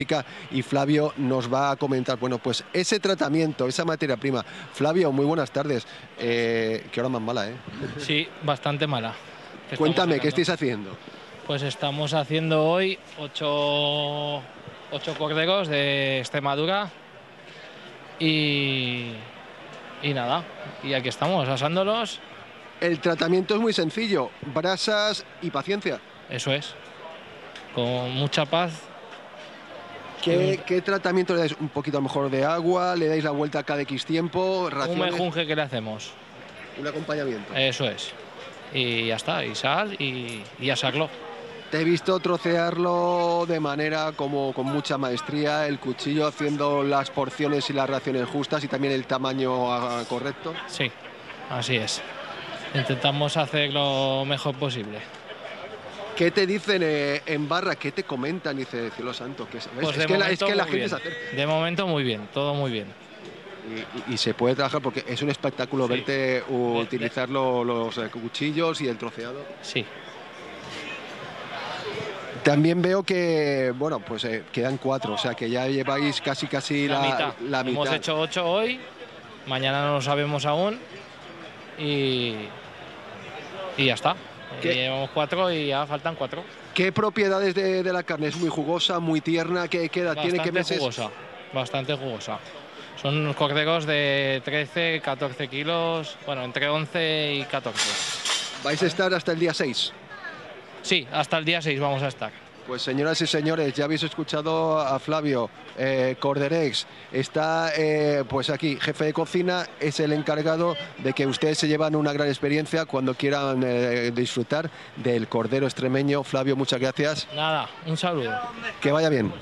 y Flavio nos va a comentar, bueno, pues ese tratamiento, esa materia prima. Flavio, muy buenas tardes. Qué hora más mala, ¿eh? Sí, bastante mala. Cuéntame, ¿qué estáis haciendo? Pues estamos haciendo hoy 8 corderos de Extremadura y nada, y aquí estamos asándolos. El tratamiento es muy sencillo, brasas y paciencia. Eso es, con mucha paz. ¿Qué tratamiento le dais? ¿Un poquito a lo mejor de agua? ¿Le dais la vuelta cada X tiempo? Un mejunje que le hacemos. Un acompañamiento. Eso es. Y ya está, y sal y asarlo. Te he visto trocearlo de manera como con mucha maestría, el cuchillo haciendo las porciones y las raciones justas y también el tamaño correcto. Sí, así es. Intentamos hacer lo mejor posible. ¿Qué te dicen en barra? ¿Qué te comentan? Dice, cielo santo, ¿qué es? Pues es que la gente se acerca. De momento muy bien, todo muy bien. Y se puede trabajar porque es un espectáculo verte utilizar los cuchillos y el troceado. Sí. También veo que, bueno, pues quedan 4, o sea que ya lleváis casi la mitad. Hemos hecho 8 hoy, mañana no lo sabemos aún y ya está. Llevamos 4 y ya faltan 4. ¿Qué propiedades de la carne? ¿Es muy jugosa, muy tierna? ¿Qué edad tiene? ¿Qué meses? Bastante jugosa. Son corderos de 13, 14 kilos, bueno, entre 11 y 14. ¿Vais a estar hasta el día 6? Sí, hasta el día 6 vamos a estar. Pues señoras y señores, ya habéis escuchado a Flavio, Corderex, está pues aquí, jefe de cocina, es el encargado de que ustedes se llevan una gran experiencia cuando quieran disfrutar del cordero extremeño. Flavio, muchas gracias. Nada, un saludo. Que vaya bien.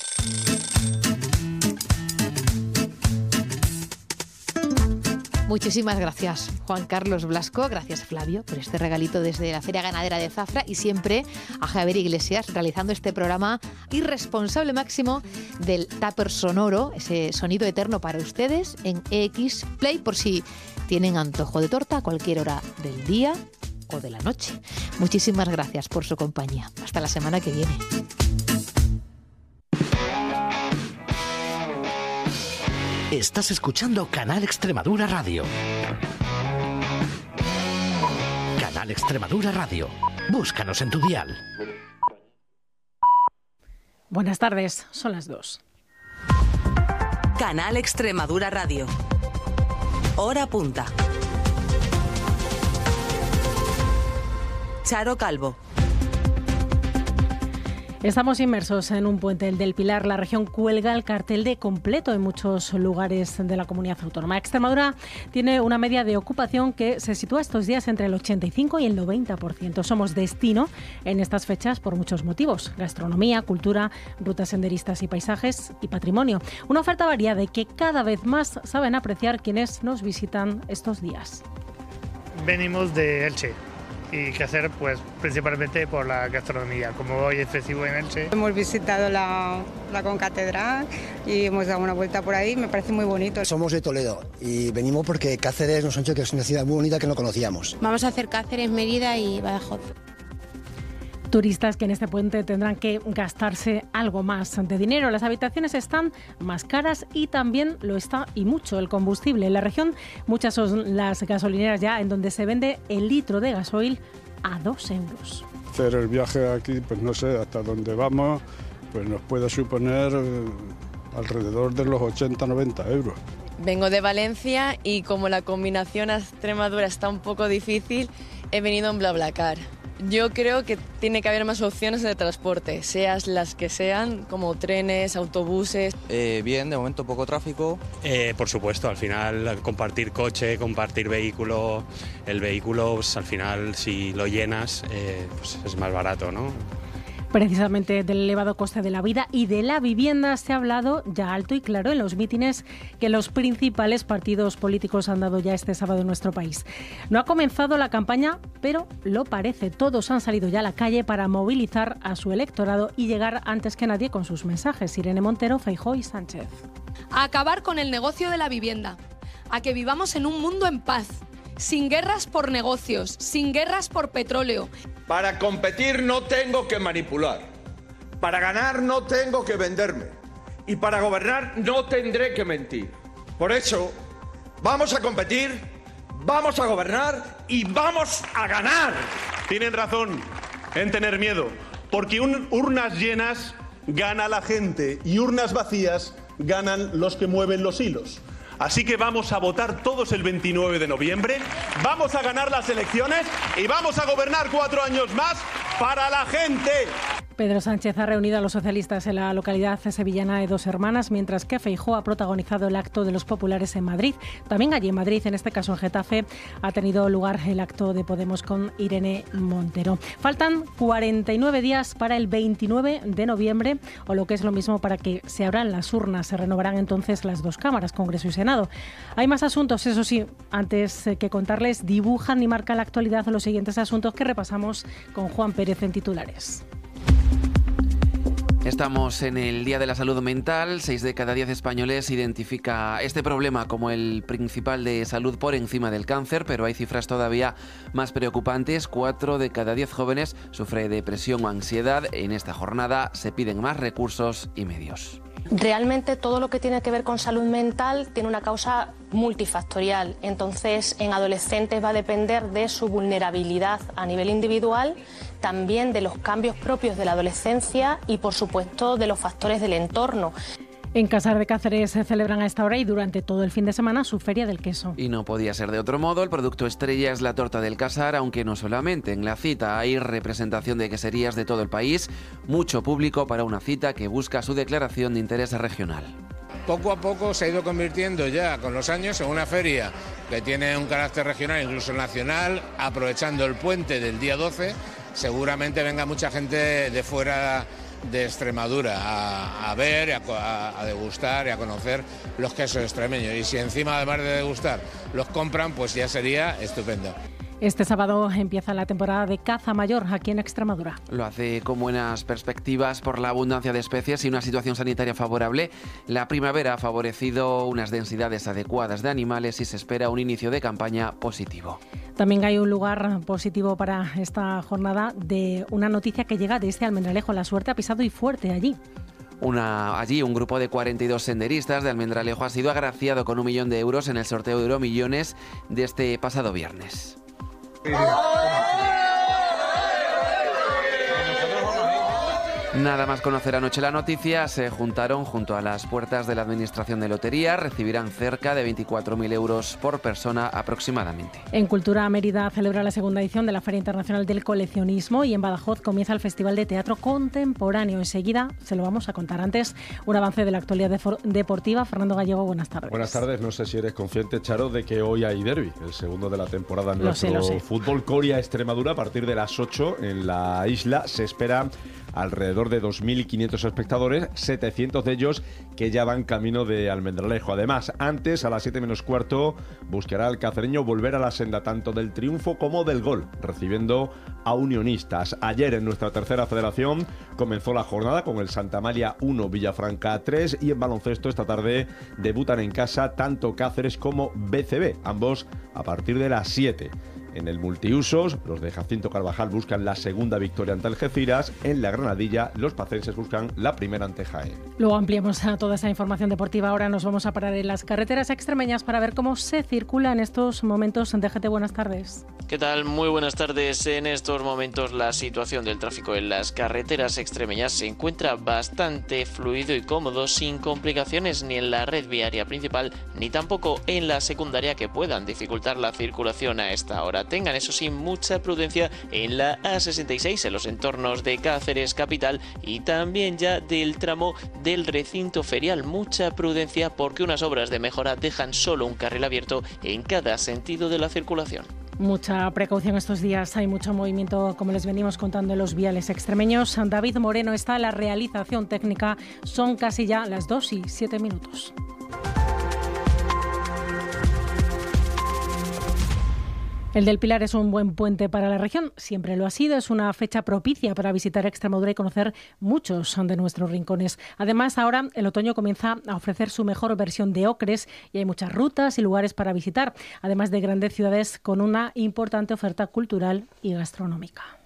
Muchísimas gracias, Juan Carlos Blasco. Gracias, Flavio, por este regalito desde la Feria Ganadera de Zafra y siempre a Javier Iglesias realizando este programa irresponsable máximo del tupper sonoro, ese sonido eterno para ustedes en EX Play por si tienen antojo de torta a cualquier hora del día o de la noche. Muchísimas gracias por su compañía. Hasta la semana que viene. Estás escuchando Canal Extremadura Radio. Canal Extremadura Radio. Búscanos en tu dial. Buenas tardes, son las 2. Canal Extremadura Radio. Hora punta. Charo Calvo. Estamos inmersos en un puente, el del Pilar. La región cuelga el cartel de completo en muchos lugares de la comunidad autónoma. Extremadura tiene una media de ocupación que se sitúa estos días entre el 85 y el 90%. Somos destino en estas fechas por muchos motivos: gastronomía, cultura, rutas senderistas y paisajes y patrimonio. Una oferta variada y que cada vez más saben apreciar quienes nos visitan estos días. Venimos de Elche. Y qué hacer, pues principalmente por la gastronomía. Como hoy es festivo en Elche. Hemos visitado la concatedral y hemos dado una vuelta por ahí, me parece muy bonito. Somos de Toledo y venimos porque Cáceres nos han dicho que es una ciudad muy bonita que no conocíamos. Vamos a hacer Cáceres, Mérida y Badajoz. Turistas que en este puente tendrán que gastarse algo más de dinero. Las habitaciones están más caras y también lo está y mucho el combustible. En la región muchas son las gasolineras ya en donde se vende el litro de gasoil a 2 euros. Hacer el viaje aquí, pues no sé, hasta dónde vamos, pues nos puede suponer alrededor de los 80-90 euros. Vengo de Valencia y como la combinación a Extremadura está un poco difícil, he venido en BlaBlaCar. Yo creo que tiene que haber más opciones de transporte, sean las que sean, como trenes, autobuses. Bien, de momento poco tráfico. Por supuesto, al final compartir coche, compartir vehículo, el vehículo pues, al final si lo llenas pues es más barato, ¿no? Precisamente del elevado coste de la vida y de la vivienda se ha hablado ya alto y claro en los mítines que los principales partidos políticos han dado ya este sábado en nuestro país. No ha comenzado la campaña, pero lo parece. Todos han salido ya a la calle para movilizar a su electorado y llegar antes que nadie con sus mensajes. Irene Montero, Feijóo y Sánchez. A acabar con el negocio de la vivienda, a que vivamos en un mundo en paz, sin guerras por negocios, sin guerras por petróleo. Para competir no tengo que manipular. Para ganar no tengo que venderme. Y para gobernar no tendré que mentir. Por eso, vamos a competir, vamos a gobernar y vamos a ganar. Tienen razón en tener miedo, porque urnas llenas gana la gente y urnas vacías ganan los que mueven los hilos. Así que vamos a votar todos el 29 de noviembre, vamos a ganar las elecciones y vamos a gobernar 4 años más para la gente. Pedro Sánchez ha reunido a los socialistas en la localidad sevillana de Dos Hermanas, mientras que Feijóo ha protagonizado el acto de los populares en Madrid. También allí en Madrid, en este caso en Getafe, ha tenido lugar el acto de Podemos con Irene Montero. Faltan 49 días para el 29 de noviembre, o lo que es lo mismo, para que se abran las urnas. Se renovarán entonces las 2 cámaras, Congreso y Senado. Hay más asuntos, eso sí, antes que contarles, dibujan y marcan la actualidad los siguientes asuntos que repasamos con Juan Pérez en titulares. Estamos en el Día de la Salud Mental. 6 de cada 10 españoles identifica este problema como el principal de salud por encima del cáncer, pero hay cifras todavía más preocupantes. 4 de cada 10 jóvenes sufre depresión o ansiedad. En esta jornada se piden más recursos y medios. Realmente todo lo que tiene que ver con salud mental tiene una causa multifactorial. Entonces, en adolescentes va a depender de su vulnerabilidad a nivel individual, también de los cambios propios de la adolescencia y, por supuesto, de los factores del entorno. En Casar de Cáceres se celebran a esta hora y durante todo el fin de semana su Feria del Queso. Y no podía ser de otro modo, el producto estrella es la torta del Casar, aunque no solamente. En la cita hay representación de queserías de todo el país, mucho público para una cita que busca su declaración de interés regional. Poco a poco se ha ido convirtiendo ya con los años en una feria que tiene un carácter regional, incluso nacional, aprovechando el puente del día 12. Seguramente venga mucha gente de fuera de Extremadura a ver, a degustar y a conocer los quesos extremeños. Y si encima, además de degustar, los compran, pues ya sería estupendo. Este sábado empieza la temporada de caza mayor aquí en Extremadura. Lo hace con buenas perspectivas por la abundancia de especies y una situación sanitaria favorable. La primavera ha favorecido unas densidades adecuadas de animales y se espera un inicio de campaña positivo. También hay un lugar positivo para esta jornada de una noticia que llega desde Almendralejo. La suerte ha pisado y fuerte allí. Allí un grupo de 42 senderistas de Almendralejo ha sido agraciado con 1 millón de euros en el sorteo de Euromillones de este pasado viernes. Nada más conocer anoche la noticia, se juntaron junto a las puertas de la Administración de Lotería, recibirán cerca de 24.000 euros por persona aproximadamente. En Cultura, Mérida celebra la segunda edición de la Feria Internacional del Coleccionismo y en Badajoz comienza el Festival de Teatro Contemporáneo. Enseguida se lo vamos a contar. Antes, un avance de la actualidad deportiva. Fernando Gallego, buenas tardes. Buenas tardes. No sé si eres consciente, Charo, de que hoy hay derbi, el segundo de la temporada en nuestro fútbol. Coria-Extremadura a partir de las 8 en la isla. Se espera alrededor de 2.500 espectadores, 700 de ellos que ya van camino de Almendralejo. Además, antes, a las 7 menos cuarto, buscará el cacereño volver a la senda tanto del triunfo como del gol, recibiendo a Unionistas. Ayer, en nuestra tercera federación, comenzó la jornada con el Santa Amalia 1, Villafranca 3, y en baloncesto esta tarde debutan en casa tanto Cáceres como BCB, ambos a partir de las 7. En el multiusos, los de Jacinto Carvajal buscan la segunda victoria ante Algeciras. En la Granadilla, los pacenses buscan la primera ante Jaén. Luego ampliamos a toda esa información deportiva. Ahora nos vamos a parar en las carreteras extremeñas para ver cómo se circula en estos momentos. DGT, buenas tardes. ¿Qué tal? Muy buenas tardes. En estos momentos la situación del tráfico en las carreteras extremeñas se encuentra bastante fluido y cómodo, sin complicaciones ni en la red viaria principal ni tampoco en la secundaria que puedan dificultar la circulación a esta hora. Tengan, eso sí, mucha prudencia en la A66, en los entornos de Cáceres capital y también ya del tramo del recinto ferial. Mucha prudencia porque unas obras de mejora dejan solo un carril abierto en cada sentido de la circulación. Mucha precaución estos días, hay mucho movimiento, como les venimos contando en los viales extremeños. David Moreno está a la realización técnica, son casi ya las 2:07. El del Pilar es un buen puente para la región, siempre lo ha sido, es una fecha propicia para visitar Extremadura y conocer muchos de nuestros rincones. Además, ahora el otoño comienza a ofrecer su mejor versión de ocres y hay muchas rutas y lugares para visitar, además de grandes ciudades con una importante oferta cultural y gastronómica.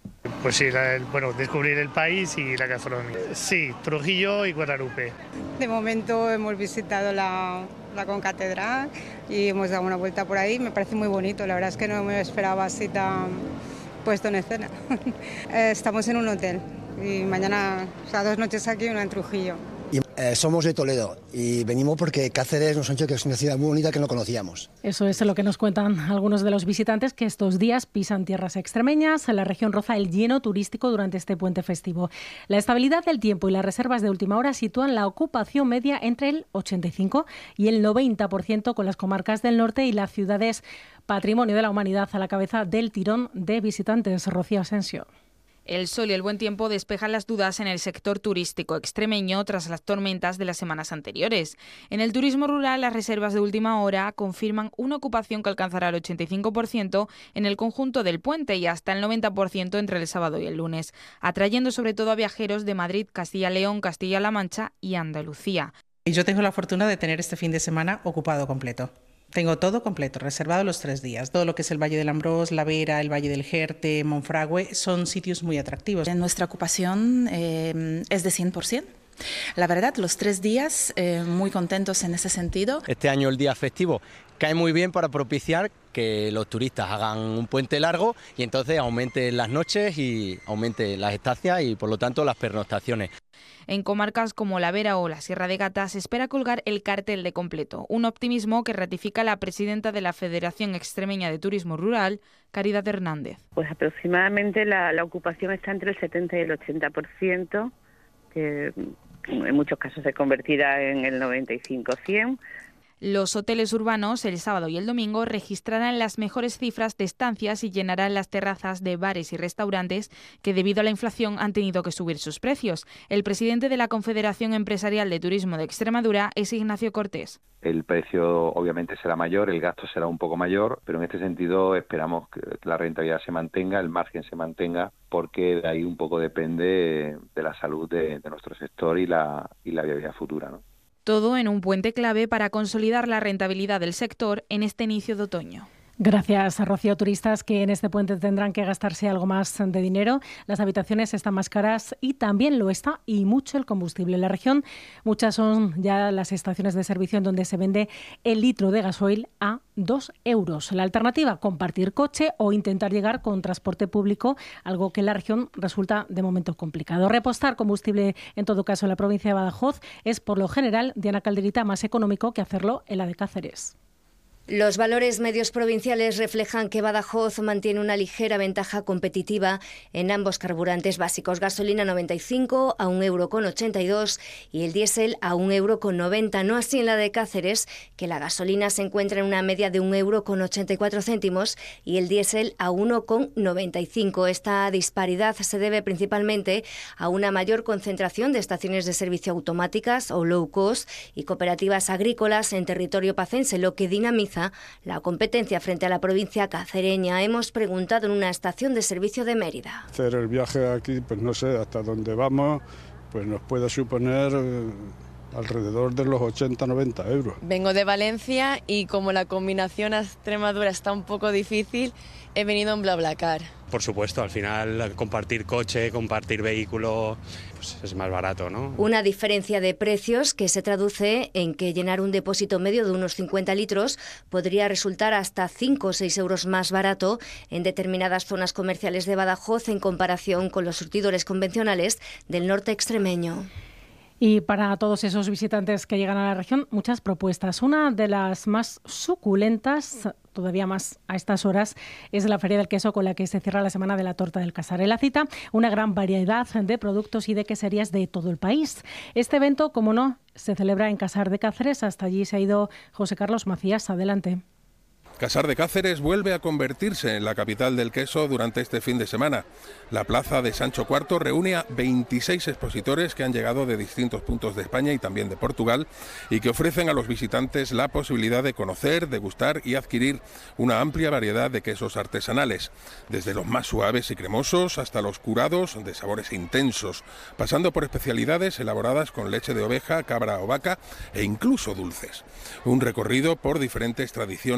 Pues sí, descubrir el país y la gastronomía. Sí, Trujillo y Guadalupe. De momento hemos visitado la concatedral y hemos dado una vuelta por ahí. Me parece muy bonito, la verdad es que no me esperaba así tan puesto en escena. Estamos en un hotel y mañana, 2 noches aquí y una en Trujillo. Somos de Toledo y venimos porque Cáceres nos ha dicho que es una ciudad muy bonita que no conocíamos. Eso es lo que nos cuentan algunos de los visitantes que estos días pisan tierras extremeñas. La región roza el lleno turístico durante este puente festivo. La estabilidad del tiempo y las reservas de última hora sitúan la ocupación media entre el 85 y el 90% con las comarcas del norte y las ciudades Patrimonio de la Humanidad a la cabeza del tirón de visitantes. Rocío Asensio. El sol y el buen tiempo despejan las dudas en el sector turístico extremeño tras las tormentas de las semanas anteriores. En el turismo rural, las reservas de última hora confirman una ocupación que alcanzará el 85% en el conjunto del puente y hasta el 90% entre el sábado y el lunes, atrayendo sobre todo a viajeros de Madrid, Castilla-León, Castilla-La Mancha y Andalucía. Y yo tengo la fortuna de tener este fin de semana ocupado completo. Tengo todo completo, reservado los 3 días. Todo lo que es el Valle del Ambrós, La Vera, el Valle del Jerte, Monfragüe, son sitios muy atractivos. Nuestra ocupación es de 100%. La verdad, los 3 días muy contentos en ese sentido. Este año el día festivo cae muy bien para propiciar que los turistas hagan un puente largo y entonces aumenten las noches y aumenten las estancias y por lo tanto las pernoctaciones. En comarcas como La Vera o la Sierra de Gata se espera colgar el cartel de completo, un optimismo que ratifica la presidenta de la Federación Extremeña de Turismo Rural, Caridad Hernández. Pues aproximadamente la ocupación está entre el 70 y el 80%, que en muchos casos se convertirá en el 95-100%. Los hoteles urbanos el sábado y el domingo registrarán las mejores cifras de estancias y llenarán las terrazas de bares y restaurantes que debido a la inflación han tenido que subir sus precios. El presidente de la Confederación Empresarial de Turismo de Extremadura es Ignacio Cortés. El precio obviamente será mayor, el gasto será un poco mayor, pero en este sentido esperamos que la rentabilidad se mantenga, el margen se mantenga, porque de ahí un poco depende de la salud de nuestro sector y la viabilidad futura, ¿no? Todo en un puente clave para consolidar la rentabilidad del sector en este inicio de otoño. Gracias, Rocío. Turistas que en este puente tendrán que gastarse algo más de dinero. Las habitaciones están más caras y también lo está y mucho el combustible. En la región muchas son ya las estaciones de servicio en donde se vende el litro de gasoil a 2 euros. La alternativa, compartir coche o intentar llegar con transporte público, algo que en la región resulta de momento complicado. Repostar combustible, en todo caso en la provincia de Badajoz, es por lo general, Diana Calderita, más económico que hacerlo en la de Cáceres. Los valores medios provinciales reflejan que Badajoz mantiene una ligera ventaja competitiva en ambos carburantes básicos. Gasolina 95 a 1,82 € y el diésel a 1,90 €. No así en la de Cáceres, que la gasolina se encuentra en una media de 1,84 € y el diésel a 1,95 €. Esta disparidad se debe principalmente a una mayor concentración de estaciones de servicio automáticas o low cost y cooperativas agrícolas en territorio pacense, lo que dinamiza la competencia frente a la provincia cacereña. Hemos preguntado en una estación de servicio de Mérida. Hacer el viaje aquí, pues no sé, hasta dónde vamos, pues nos puede suponer alrededor de los 80-90 €. Vengo de Valencia y como la combinación a Extremadura está un poco difícil, he venido en BlaBlaCar. Por supuesto, al final compartir coche, compartir vehículo, pues es más barato, ¿no? Una diferencia de precios que se traduce en que llenar un depósito medio de unos 50 litros podría resultar hasta 5 o 6 euros más barato en determinadas zonas comerciales de Badajoz en comparación con los surtidores convencionales del norte extremeño. Y para todos esos visitantes que llegan a la región, muchas propuestas. Una de las más suculentas, todavía más a estas horas, es la Feria del Queso, con la que se cierra la Semana de la Torta del Casar. En la cita, una gran variedad de productos y de queserías de todo el país. Este evento, como no, se celebra en Casar de Cáceres. Hasta allí se ha ido José Carlos Macías. Adelante. Casar de Cáceres vuelve a convertirse en la capital del queso durante este fin de semana. La plaza de Sancho IV reúne a 26 expositores que han llegado de distintos puntos de España y también de Portugal y que ofrecen a los visitantes la posibilidad de conocer, degustar y adquirir una amplia variedad de quesos artesanales, desde los más suaves y cremosos hasta los curados de sabores intensos, pasando por especialidades elaboradas con leche de oveja, cabra o vaca e incluso dulces. Un recorrido por diferentes tradiciones queseras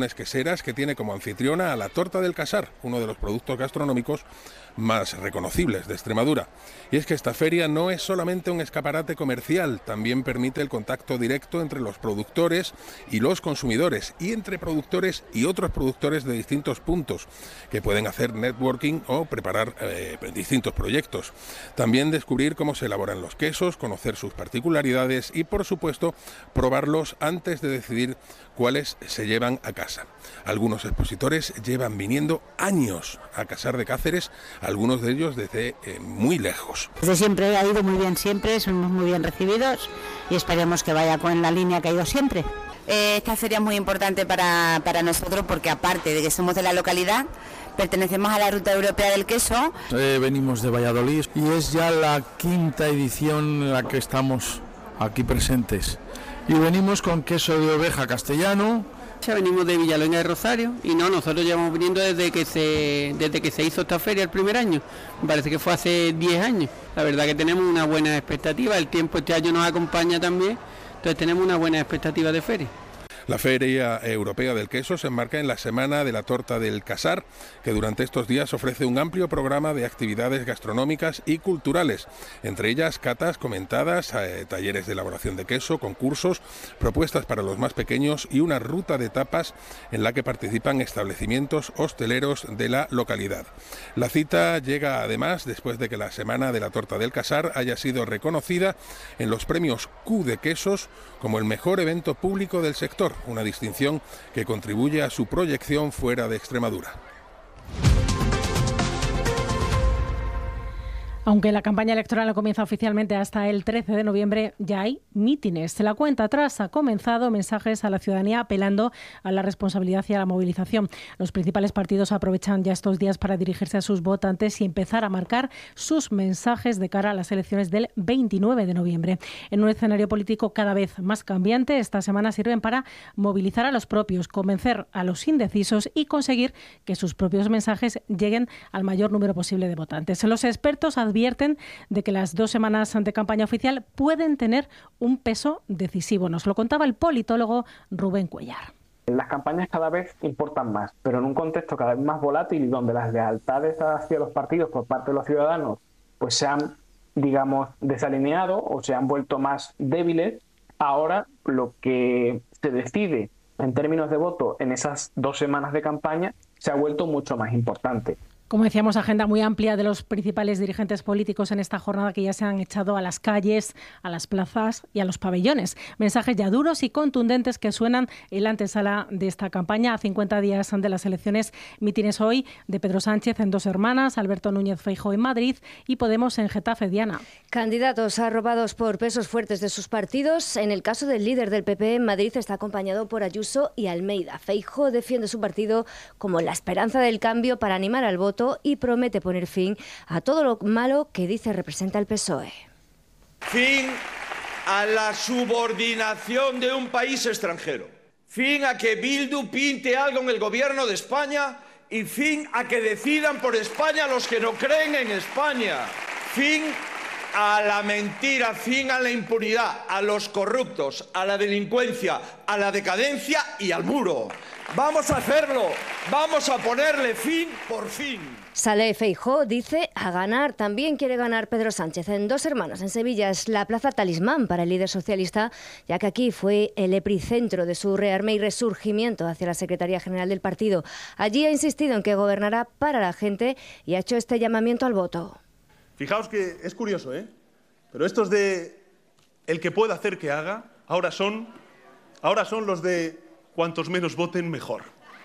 Figueras, que tiene como anfitriona a la torta del Casar, uno de los productos gastronómicos más reconocibles de Extremadura. Y es que esta feria no es solamente un escaparate comercial, también permite el contacto directo entre los productores y los consumidores, y entre productores y otros productores de distintos puntos, que pueden hacer networking o preparar distintos proyectos. También descubrir cómo se elaboran los quesos, conocer sus particularidades y, por supuesto, probarlos antes de decidir cuáles se llevan a casa. Algunos expositores llevan viniendo años a Casar de Cáceres, algunos de ellos desde muy lejos. Desde siempre ha ido muy bien, siempre somos muy bien recibidos y esperemos que vaya con la línea que ha ido siempre. Esta feria es muy importante para nosotros porque, aparte de que somos de la localidad, pertenecemos a la Ruta Europea del Queso. Venimos de Valladolid y es ya la 5ª edición en la que estamos aquí presentes. Y venimos con queso de oveja castellano. Ya venimos de Villalonga de Rosario y nosotros llevamos viniendo desde que se hizo esta feria el primer año. Me parece que fue hace 10 años. La verdad que tenemos una buena expectativa, el tiempo este año nos acompaña también, entonces tenemos una buena expectativa de feria. La Feria Europea del Queso se enmarca en la Semana de la Torta del Casar, que durante estos días ofrece un amplio programa de actividades gastronómicas y culturales, entre ellas catas comentadas, talleres de elaboración de queso, concursos, propuestas para los más pequeños y una ruta de tapas en la que participan establecimientos hosteleros de la localidad. La cita llega además después de que la Semana de la Torta del Casar haya sido reconocida en los premios Q de Quesos como el mejor evento público del sector, una distinción que contribuye a su proyección fuera de Extremadura. Aunque la campaña electoral no comienza oficialmente hasta el 13 de noviembre, ya hay mítines. La cuenta atrás ha comenzado, mensajes a la ciudadanía apelando a la responsabilidad y a la movilización. Los principales partidos aprovechan ya estos días para dirigirse a sus votantes y empezar a marcar sus mensajes de cara a las elecciones del 29 de noviembre. En un escenario político cada vez más cambiante, esta semana sirven para movilizar a los propios, convencer a los indecisos y conseguir que sus propios mensajes lleguen al mayor número posible de votantes. Los expertos advierten de que las 2 semanas ante campaña oficial pueden tener un peso decisivo. Nos lo contaba el politólogo Rubén Cuellar. Las campañas cada vez importan más, pero en un contexto cada vez más volátil y donde las lealtades hacia los partidos por parte de los ciudadanos pues se han, digamos, desalineado o se han vuelto más débiles. Ahora lo que se decide en términos de voto en esas 2 semanas de campaña se ha vuelto mucho más importante. Como decíamos, agenda muy amplia de los principales dirigentes políticos en esta jornada, que ya se han echado a las calles, a las plazas y a los pabellones. Mensajes ya duros y contundentes que suenan en la antesala de esta campaña. A 50 días de las elecciones, mítines hoy de Pedro Sánchez en Dos Hermanas, Alberto Núñez Feijóo en Madrid y Podemos en Getafe. Diana. Candidatos arrobados por pesos fuertes de sus partidos. En el caso del líder del PP en Madrid está acompañado por Ayuso y Almeida. Feijóo defiende su partido como la esperanza del cambio para animar al voto y promete poner fin a todo lo malo que dice representa el PSOE. Fin a la subordinación de un país extranjero. Fin a que Bildu pinte algo en el gobierno de España y fin a que decidan por España los que no creen en España. Fin a la mentira, fin a la impunidad, a los corruptos, a la delincuencia, a la decadencia y al muro. Vamos a hacerlo, vamos a ponerle fin por fin. Sale Feijóo, dice, a ganar. También quiere ganar Pedro Sánchez en Dos Hermanas, en Sevilla. Es la plaza talismán para el líder socialista, ya que aquí fue el epicentro de su rearme y resurgimiento hacia la Secretaría General del partido. Allí ha insistido en que gobernará para la gente y ha hecho este llamamiento al voto. Fijaos que es curioso, pero estos de el que pueda hacer que haga, ahora son los de cuantos menos voten, mejor.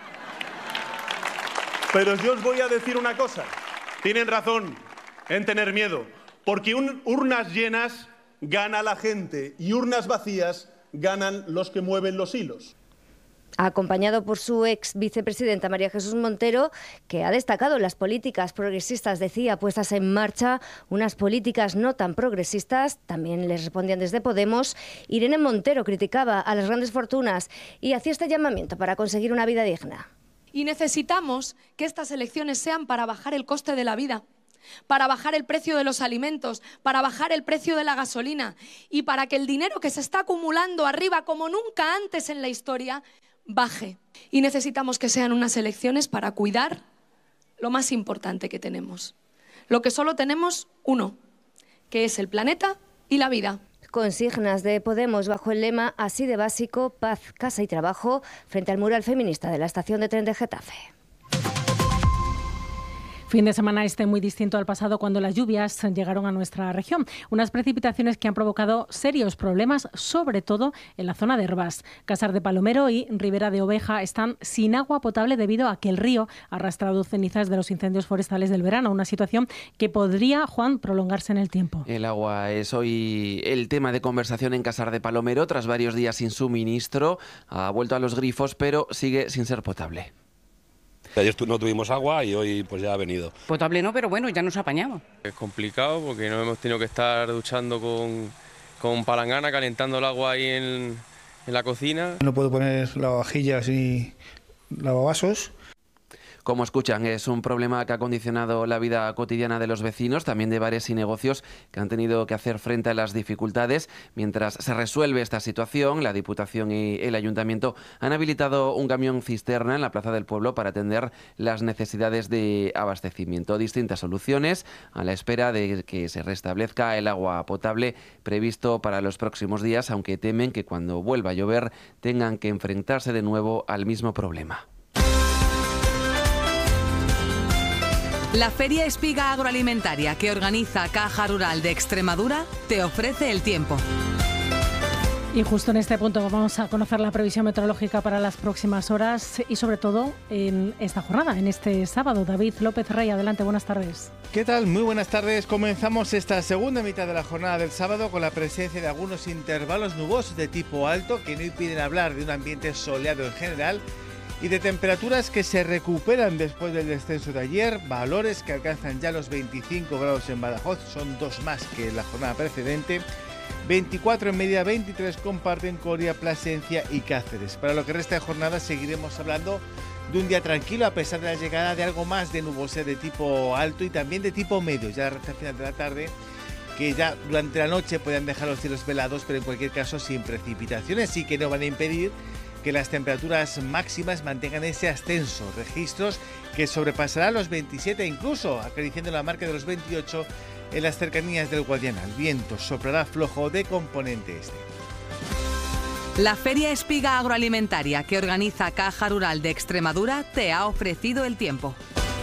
Pero yo os voy a decir una cosa. Tienen razón en tener miedo, porque urnas llenas gana la gente y urnas vacías ganan los que mueven los hilos. Acompañado por su ex vicepresidenta María Jesús Montero, que ha destacado las políticas progresistas, decía, puestas en marcha, unas políticas no tan progresistas. También les respondían desde Podemos. Irene Montero criticaba a las grandes fortunas y hacía este llamamiento para conseguir una vida digna. Y necesitamos que estas elecciones sean para bajar el coste de la vida, para bajar el precio de los alimentos, para bajar el precio de la gasolina y para que el dinero que se está acumulando arriba como nunca antes en la historia baje. Y necesitamos que sean unas elecciones para cuidar lo más importante que tenemos. Lo que solo tenemos uno, que es el planeta y la vida. Consignas de Podemos bajo el lema así de básico, paz, casa y trabajo, frente al mural feminista de la estación de tren de Getafe. Fin de semana muy distinto al pasado, cuando las lluvias llegaron a nuestra región. Unas precipitaciones que han provocado serios problemas, sobre todo en la zona de Herbás. Casar de Palomero y Ribera de Oveja están sin agua potable debido a que el río ha arrastrado cenizas de los incendios forestales del verano. Una situación que podría, Juan, prolongarse en el tiempo. El agua es hoy el tema de conversación en Casar de Palomero. Tras varios días sin suministro, ha vuelto a los grifos, pero sigue sin ser potable. Ayer no tuvimos agua y hoy pues ya ha venido. Potable no, pero bueno, ya nos apañamos. Es complicado porque no hemos tenido que estar duchando con palangana, calentando el agua ahí en la cocina. No puedo poner lavavajillas y lavavasos. Como escuchan, es un problema que ha condicionado la vida cotidiana de los vecinos, también de bares y negocios que han tenido que hacer frente a las dificultades. Mientras se resuelve esta situación, la Diputación y el Ayuntamiento han habilitado un camión cisterna en la Plaza del Pueblo para atender las necesidades de abastecimiento. Distintas soluciones a la espera de que se restablezca el agua potable previsto para los próximos días, aunque temen que cuando vuelva a llover tengan que enfrentarse de nuevo al mismo problema. La Feria Espiga Agroalimentaria que organiza Caja Rural de Extremadura te ofrece el tiempo. Y justo en este punto vamos a conocer la previsión meteorológica para las próximas horas y sobre todo en esta jornada, en este sábado. David López Rey, adelante, buenas tardes. ¿Qué tal? Muy buenas tardes. Comenzamos esta segunda mitad de la jornada del sábado con la presencia de algunos intervalos nubosos de tipo alto que no impiden hablar de un ambiente soleado en general y de temperaturas que se recuperan después del descenso de ayer, valores que alcanzan ya los 25 grados en Badajoz, son 2 más que en la jornada precedente, 24 en Mérida, 23 comparten Coria, Plasencia y Cáceres. Para lo que resta de jornada seguiremos hablando de un día tranquilo a pesar de la llegada de algo más de nubosidad de tipo alto y también de tipo medio, ya hasta el final de la tarde, que ya durante la noche puedan dejar los cielos velados, pero en cualquier caso sin precipitaciones y que no van a impedir que las temperaturas máximas mantengan ese ascenso, registros que sobrepasarán los 27, incluso acariciando la marca de los 28 en las cercanías del Guadiana. El viento soplará flojo de componente este. La Feria Espiga Agroalimentaria que organiza Caja Rural de Extremadura te ha ofrecido el tiempo.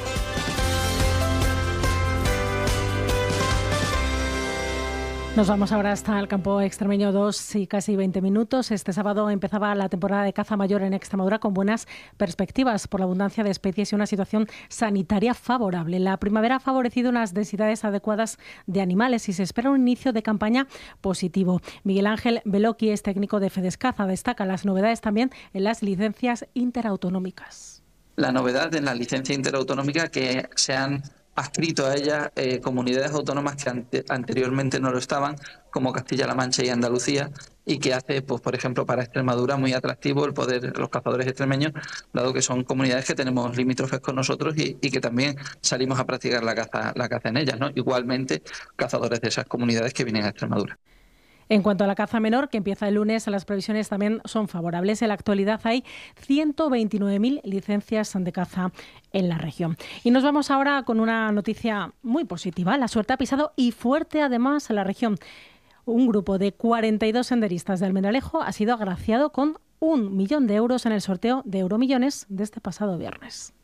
Nos vamos ahora hasta el campo extremeño, 2 y casi 20 minutos. Este sábado empezaba la temporada de caza mayor en Extremadura con buenas perspectivas por la abundancia de especies y una situación sanitaria favorable. La primavera ha favorecido unas densidades adecuadas de animales y se espera un inicio de campaña positivo. Miguel Ángel Beloki es técnico de Fedescaza. Destaca las novedades también en las licencias interautonómicas. La novedad en la licencia interautonómica que se han adscrito a ella comunidades autónomas que anteriormente no lo estaban, como Castilla-La Mancha y Andalucía, y que hace, pues por ejemplo, para Extremadura muy atractivo el poder los cazadores extremeños, dado que son comunidades que tenemos limítrofes con nosotros y que también salimos a practicar la caza en ellas, ¿no? Igualmente, cazadores de esas comunidades que vienen a Extremadura. En cuanto a la caza menor, que empieza el lunes, las previsiones también son favorables. En la actualidad hay 129.000 licencias de caza en la región. Y nos vamos ahora con una noticia muy positiva. La suerte ha pisado y fuerte además en la región. Un grupo de 42 senderistas de Almendralejo ha sido agraciado con 1 millón de euros en el sorteo de Euromillones de este pasado viernes.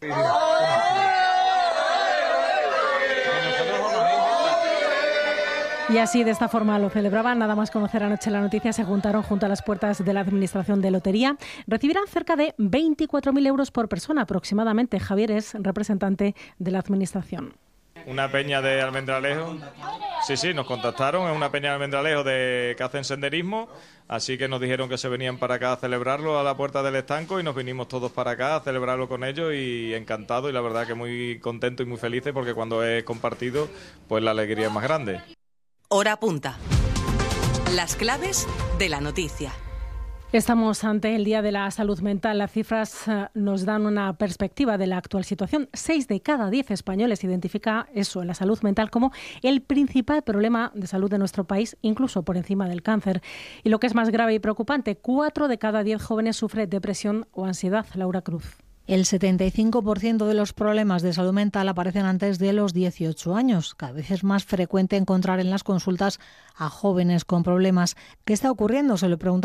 Y así, de esta forma, lo celebraban. Nada más conocer anoche la noticia, se juntaron junto a las puertas de la Administración de Lotería. Recibirán cerca de 24.000 euros por persona aproximadamente. Javier es representante de la Administración. Una peña de Almendralejo. Sí, nos contactaron. Es una peña de Almendralejo que hacen senderismo. Así que nos dijeron que se venían para acá a celebrarlo a la puerta del estanco y nos vinimos todos para acá a celebrarlo con ellos y encantados y la verdad que muy contentos y muy felices porque cuando es compartido, pues la alegría es más grande. Hora punta. Las claves de la noticia. Estamos ante el Día de la Salud Mental. Las cifras nos dan una perspectiva de la actual situación. 6 de cada 10 españoles identifica eso, la salud mental, como el principal problema de salud de nuestro país, incluso por encima del cáncer. Y lo que es más grave y preocupante, 4 de cada 10 jóvenes sufre depresión o ansiedad. Laura Cruz. El 75% de los problemas de salud mental aparecen antes de los 18 años. Cada vez es más frecuente encontrar en las consultas a jóvenes con problemas. ¿Qué está ocurriendo? Se lo pregunta